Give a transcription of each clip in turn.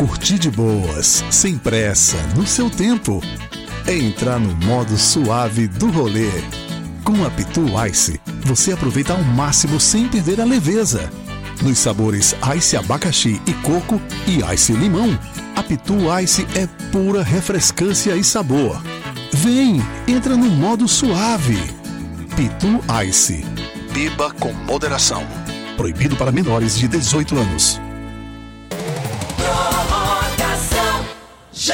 curtir de boas, sem pressa, no seu tempo. É entrar no modo suave do rolê. Com a Pitu Ice, você aproveita ao máximo sem perder a leveza. Nos sabores Ice abacaxi e coco e Ice limão, a Pitu Ice é pura refrescância e sabor. Vem, entra no modo suave. Pitu Ice. Beba com moderação. Proibido para menores de 18 anos. Prorrogação J.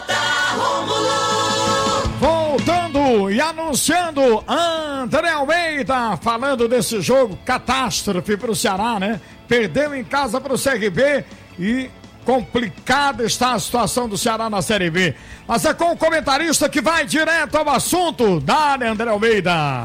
Rômulo. Voltando e anunciando André Almeida, falando desse jogo catástrofe para o Ceará, né? Perdeu em casa para o CRB e complicada está a situação do Ceará na Série B. Mas é com o comentarista que vai direto ao assunto, Dale André Almeida.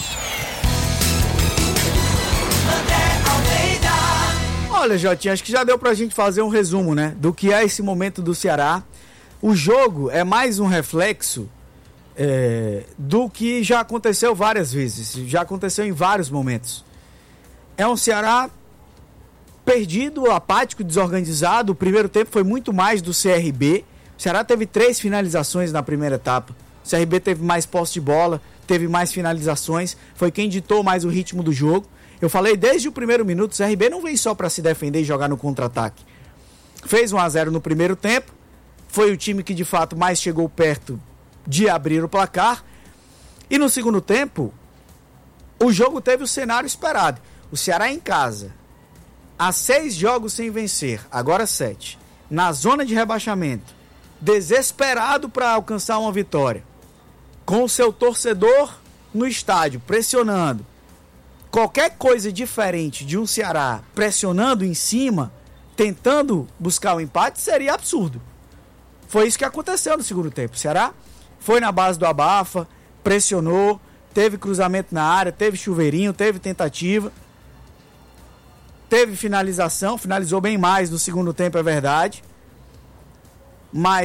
Olha, Jotinha, acho que já deu pra gente fazer um resumo, né? Do que é esse momento do Ceará. O jogo é mais um reflexo do que já aconteceu várias vezes. Já aconteceu em vários momentos. É um Ceará perdido, apático, desorganizado. O primeiro tempo foi muito mais do CRB. O Ceará teve 3 finalizações na primeira etapa. O CRB teve mais posse de bola, teve mais finalizações. Foi quem ditou mais o ritmo do jogo. Eu falei desde o primeiro minuto, o CRB não vem só para se defender e jogar no contra-ataque. Fez 1-0 no primeiro tempo, foi o time que de fato mais chegou perto de abrir o placar. E no segundo tempo, o jogo teve o cenário esperado. O Ceará em casa, há 6 jogos sem vencer, agora 7. Na zona de rebaixamento, desesperado para alcançar uma vitória. Com o seu torcedor no estádio, pressionando. Qualquer coisa diferente de um Ceará pressionando em cima, tentando buscar o empate, seria absurdo. Foi isso que aconteceu no segundo tempo. O Ceará foi na base do abafa, pressionou, teve cruzamento na área, teve chuveirinho, teve tentativa, teve finalização, finalizou bem mais no segundo tempo, é verdade. Mas